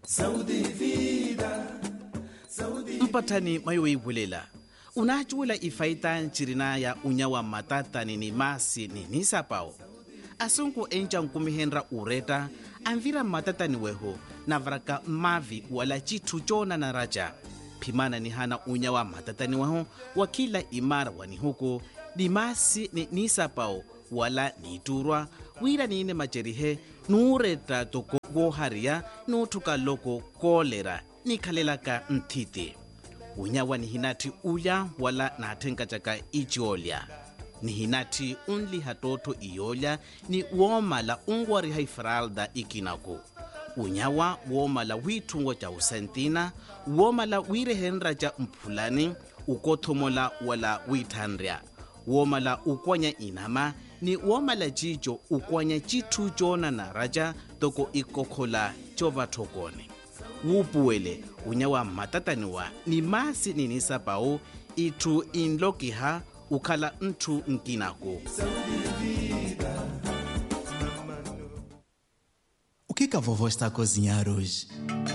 mpatani mayo ibulela unachula ifaita nchirina ya unyawa matatani ni masi ni nisapao asunku encha nkumihenra ureta anvira matatani weho navraka mavi wala chitu chona na raja pimana ni hana unyawa matatani weho wakila imara wani huku ni masi ni nisapao wala niturwa wira nine macherihe nureta toko goharia nutuka loko kolera nikhalelaka nthiti unyawa ni hinati uya wala nathenka chaka ichiolya ni hinati unli hatoto iyolya ni womala ungwari haifralda ikinako unyawa womala withungo cha usentina womala wirehenra cha mphulani ukothomola wala withanrya womala ukwanya inama ni womala chicho ukwanya chithu chona na raja toko ikokhola chovathokone wupuwele unyawa matataniwa ni masi ninisapao ithu inlokiha ukhala nthu nkinako. O que a vovó está a cozinhar hoje?